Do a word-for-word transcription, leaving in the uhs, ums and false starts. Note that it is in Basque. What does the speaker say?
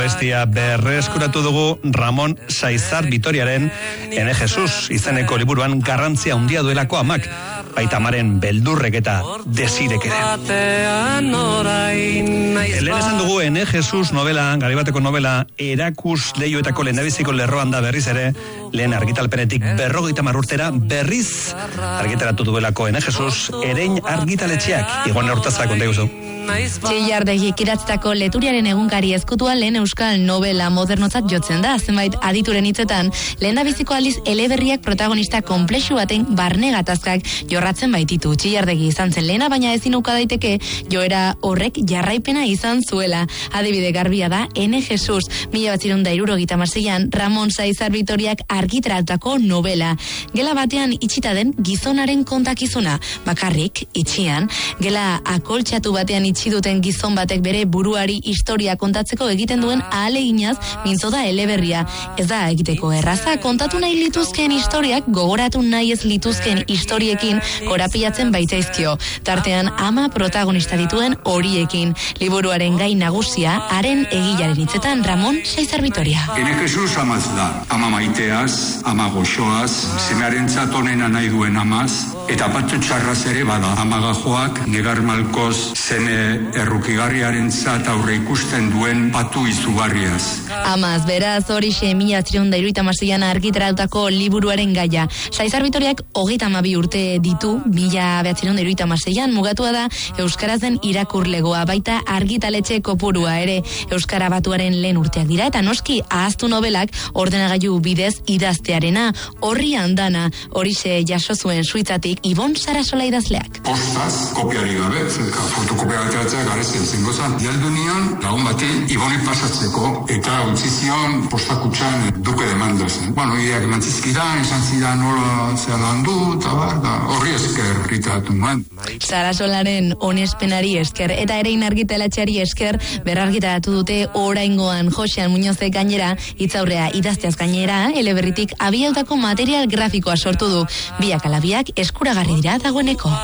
Bestia berreskuratu dugu Ramon Saizar Vitoriaren Ene Jesus izeneko liburuan garrantzia handia duelako amak, baita amaren beldurrek eta desirek ere. Lehen esan dugu Ene Jesus novela, Garibateko novela, erakus lehioetako lehendabiziko lerroan da berriz ere, lehen argitalpenetik berrogeita hamar urtera berriz argitaratu duelako Ene Jesus, Erein argitaletxeak, Igone Hortazak kontaiguzu. Txillardegik idatzitako Leturiaren egunkari ezkutua lehen euskal novela modernotzat jotzen da, zenbait adituren hitzetan, lehendabiziko aldiz eleberriak protagonista konplexu baten barne gatazkak jorratzen baititu. Txillardegi izan zen lehena, baina ezin uka daiteke joera horrek jarraipena izan zuela. Adibide garbia da Ene Jesus, mila batziehun eta hirurogeita hamaseian Ramon Saizar Vitoriak argitaratutako novela. Gela batean itxita den gizonaren kontakizuna, bakarrik itxian, gela akoltxatu batean itxi duten gizon batek bere buruari historia kontatzeko egiten duen ahaleginaz mintzo da eleberria. Ez da egiteko erraza, kontatu nahi lituzkeen historiak gogoratu nahi ez lituzkeen historiekin korapilatzen baitzaizkio. Tartean ama protagonista dituen horiekin. Liburuaren gai nagusia haren egilaren hitzetan Ramon Saizar Vitoria. Ene Jesus amaz da, ama maiteaz, ama goxoaz, semearentzat onena nahi duen amaz, eta patu txarraz ere bada. Ama gajoak negar malkoz seme errukigarriaren zat aurre ikusten duen patu izugarriaz. Amaz, beraz, horixe mila batziehun eta hirurogeita hamaseian argitaratutako liburuaren gaia. Saizar Vitoriak hogeita hamabi urte ditu, mila batziehun eta hirurogeita hamaseian mugatua da euskarazen irakurlegoa, baita argitaletxe kopurua ere. Euskara batuaren lehen urteak dira, eta noski ahaztu nobelak ordenagailu bidez idaztearena, horri handana, horixe jaso zuen Suitzatik Ibon Sarasola idazleak. Postaz, kopiari gabe, fotokopia ateratzea garezien zengo zan. Jaldu nion, lagun bati, Iboni pasatzeko, eta utzi zion postakutxan duke demandaz. Bueno, ideak emantzizkidan, esan zidan nola zea landu, eta bar, da horri esker ritaratu nuen. Sarasolaren onespenari esker, eta Erein argitaletxeari esker, berrargitaratu dute oraingoan Josean Muñozek gainera, hitzaurrea idazteaz gainera, eleberritik abiautako material grafikoa sortu du. Biak alabiak eskuragarri dira dagoeneko.